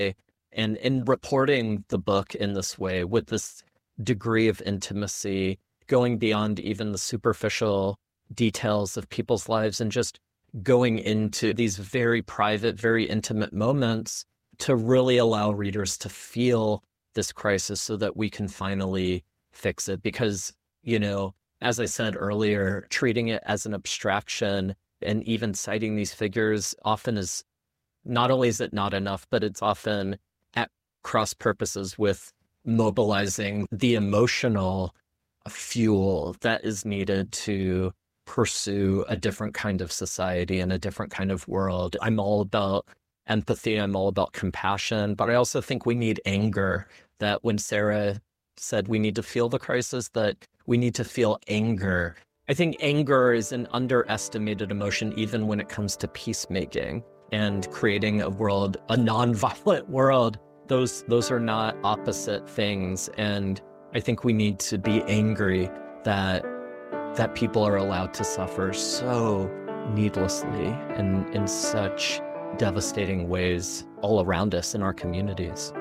And in reporting the book in this way, with this degree of intimacy, going beyond even the superficial details of people's lives and just going into these very private, very intimate moments to really allow readers to feel this crisis so that we can finally fix it. Because, as I said earlier, treating it as an abstraction and even citing these figures often is, not only is it not enough, but it's often at cross purposes with mobilizing the emotional fuel that is needed to pursue a different kind of society and a different kind of world. I'm all about empathy. I'm all about compassion, but I also think we need anger. That when Sarah said we need to feel the crisis, that we need to feel anger. I think anger is an underestimated emotion, even when it comes to peacemaking and creating a world, a nonviolent world. Those are not opposite things. And I think we need to be angry that people are allowed to suffer so needlessly and in such devastating ways all around us in our communities.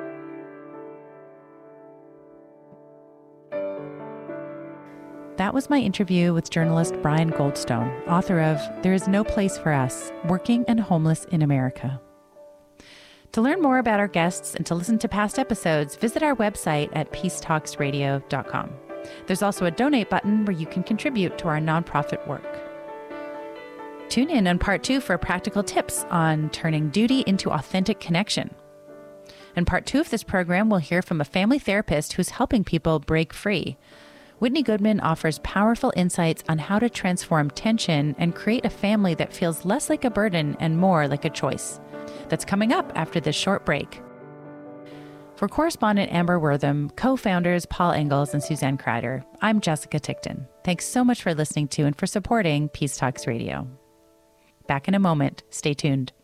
That was my interview with journalist Brian Goldstone, author of There Is No Place for Us, Working and Homeless in America. To learn more about our guests and to listen to past episodes, visit our website at peacetalksradio.com. There's also a donate button where you can contribute to our nonprofit work. Tune in on part 2 for practical tips on turning duty into authentic connection. In part 2 of this program, we'll hear from a family therapist who's helping people break free. Whitney Goodman offers powerful insights on how to transform tension and create a family that feels less like a burden and more like a choice. That's coming up after this short break. For correspondent Amber Wortham, co-founders Paul Engels and Suzanne Kreider, I'm Jessica Tickton. Thanks so much for listening to and for supporting Peace Talks Radio. Back in a moment. Stay tuned.